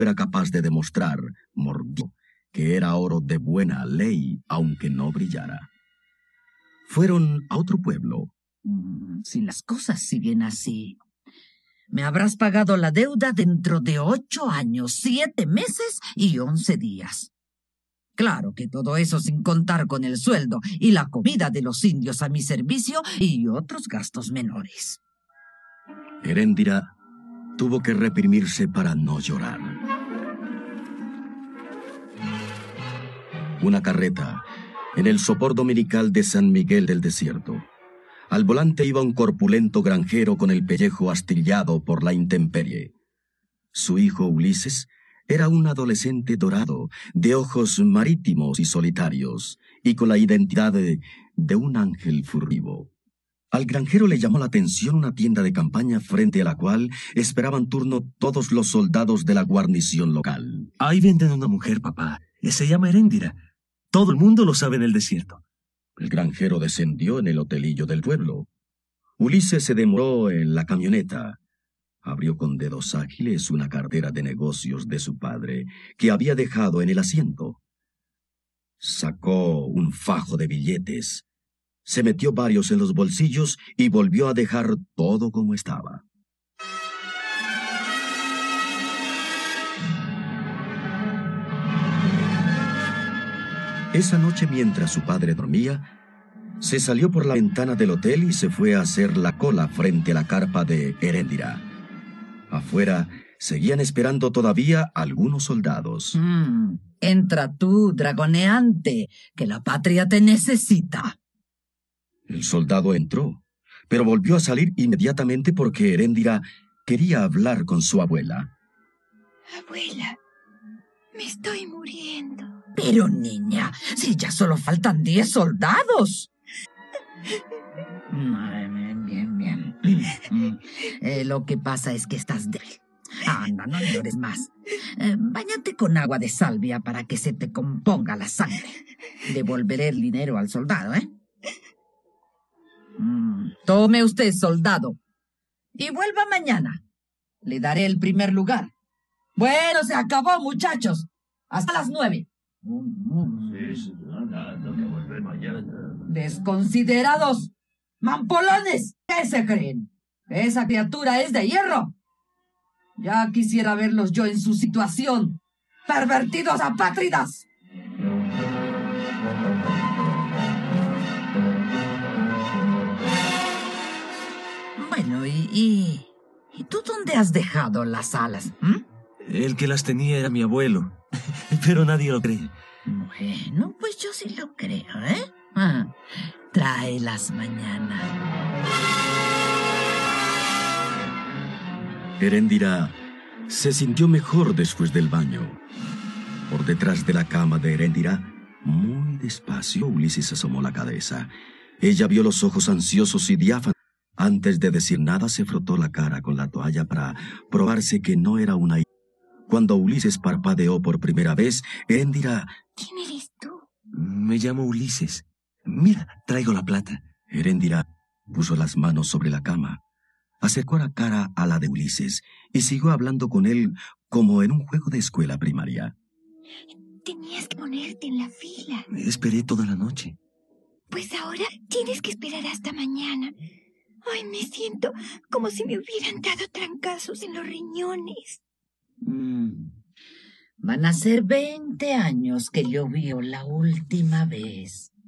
era capaz de demostrar, mordió, que era oro de buena ley, aunque no brillara. Fueron a otro pueblo. Si las cosas siguen así, me habrás pagado la deuda dentro de 8 años, 7 meses y 11 días. Claro que todo eso sin contar con el sueldo y la comida de los indios a mi servicio y otros gastos menores. Heréndira tuvo que reprimirse para no llorar. Una carreta en el sopor dominical de San Miguel del Desierto. Al volante iba un corpulento granjero con el pellejo astillado por la intemperie. Su hijo Ulises era un adolescente dorado, de ojos marítimos y solitarios, y con la identidad de un ángel furtivo. Al granjero le llamó la atención una tienda de campaña frente a la cual esperaban turno todos los soldados de la guarnición local. Ahí venden una mujer, papá. Se llama Heréndira. Todo el mundo lo sabe en el desierto. El granjero descendió en el hotelillo del pueblo. Ulises se demoró en la camioneta. Abrió con dedos ágiles una cartera de negocios de su padre, que había dejado en el asiento. Sacó un fajo de billetes, se metió varios en los bolsillos y volvió a dejar todo como estaba. Esa noche, mientras su padre dormía, se salió por la ventana del hotel y se fue a hacer la cola frente a la carpa de Heréndira. Afuera seguían esperando todavía algunos soldados. Entra tú, dragoneante, que la patria te necesita. El soldado entró, pero volvió a salir inmediatamente porque Heréndira quería hablar con su abuela. Abuela, me estoy muriendo. Pero niña, si ya solo faltan 10 soldados. Bien. Lo que pasa es que estás débil. Anda, no llores más. Báñate con agua de salvia para que se te componga la sangre. Devolveré el dinero al soldado, ¿eh? Tome usted, soldado, y vuelva mañana. Le daré el primer lugar. Bueno, se acabó, muchachos. Hasta las 9. Desconsiderados, mampolones, ¿qué se creen? ¿Esa criatura es de hierro? Ya quisiera verlos yo en su situación. ¡Pervertidos apátridas! Bueno, ¿y tú dónde has dejado las alas? El que las tenía era mi abuelo, pero nadie lo cree. Bueno, pues yo sí lo creo, ¿eh? Tráelas mañana. Heréndira se sintió mejor después del baño. Por detrás de la cama de Heréndira, muy despacio, Ulises asomó la cabeza. Ella vio los ojos ansiosos y diáfanos. Antes de decir nada, se frotó la cara con la toalla para probarse que no era una... Cuando Ulises parpadeó por primera vez, Heréndira... ¿Quién eres tú? Me llamo Ulises. Mira, traigo la plata. Heréndira puso las manos sobre la cama, acercó la cara a la de Ulises y siguió hablando con él como en un juego de escuela primaria. Tenías que ponerte en la fila. Esperé toda la noche. Pues ahora tienes que esperar hasta mañana. Ay, me siento como si me hubieran dado trancazos en los riñones. Van a ser 20 años que llovió la última vez.